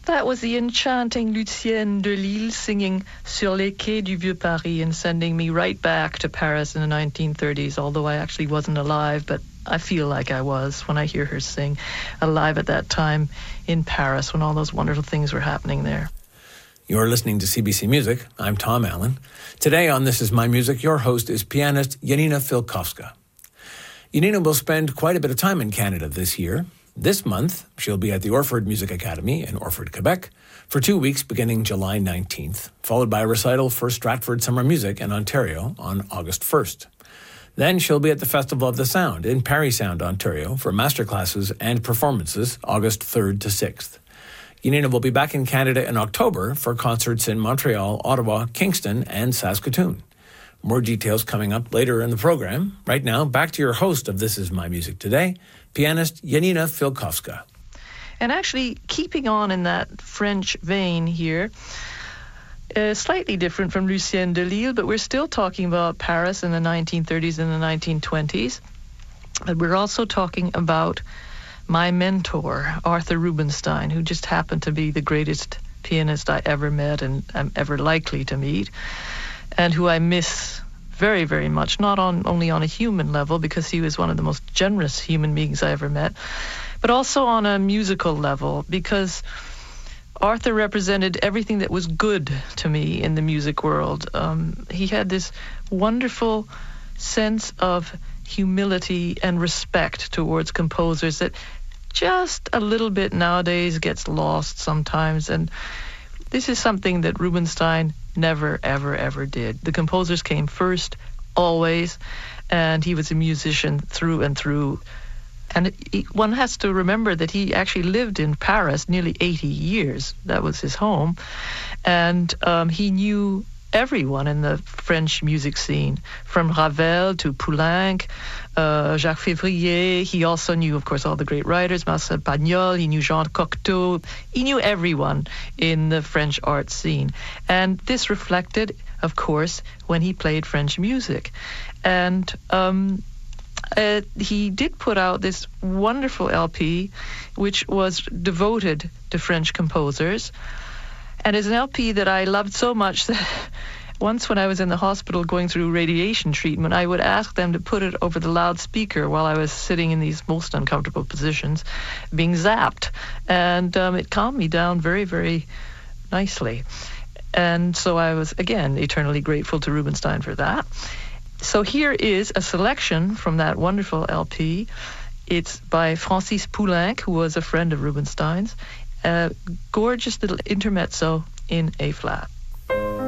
That was the enchanting Lucienne de Lille singing Sur les quais du Vieux Paris and sending me right back to Paris in the 1930s, although I actually wasn't alive, but I feel like I was when I hear her sing, alive at that time in Paris when all those wonderful things were happening there. You're listening to CBC Music. I'm Tom Allen. Today on This Is My Music, your host is pianist Janina Filkowska. Janina will spend quite a bit of time in Canada this year. This month, she'll be at the Orford Music Academy in Orford, Quebec, for 2 weeks beginning July 19th, followed by a recital for Stratford Summer Music in Ontario on August 1st. Then she'll be at the Festival of the Sound in Parry Sound, Ontario, for masterclasses and performances August 3rd to 6th. Janina will be back in Canada in October for concerts in Montreal, Ottawa, Kingston, and Saskatoon. More details coming up later in the program. Right now, back to your host of This Is My Music Today, pianist Janina Filkowska. And actually, keeping on in that French vein here, slightly different from Lucienne de Lille, but we're still talking about Paris in the 1930s and the 1920s. But we're also talking about my mentor, Arthur Rubinstein, who just happened to be the greatest pianist I ever met and am ever likely to meet, and who I miss very, very much, not only on a human level, because he was one of the most generous human beings I ever met, but also on a musical level, because Arthur represented everything that was good to me in the music world. He had this wonderful sense of humility and respect towards composers that just a little bit nowadays gets lost sometimes, and this is something that Rubinstein never, ever, ever did. The composers came first, always, and he was a musician through and through. And one has to remember that he actually lived in Paris nearly 80 years. That was his home. And he knew everyone in the French music scene, from Ravel to Poulenc, Jacques Février. He also knew, of course, all the great writers, Marcel Pagnol. He knew Jean Cocteau. He knew everyone in the French art scene. And this reflected, of course, when he played French music. And he did put out this wonderful LP, which was devoted to French composers. And it's an LP that I loved so much that once when I was in the hospital going through radiation treatment, I would ask them to put it over the loudspeaker while I was sitting in these most uncomfortable positions, being zapped. And it calmed me down very, very nicely. And so I was, again, eternally grateful to Rubinstein for that. So here is a selection from that wonderful LP. It's by Francis Poulenc, who was a friend of Rubinstein's. A gorgeous little intermezzo in A-flat.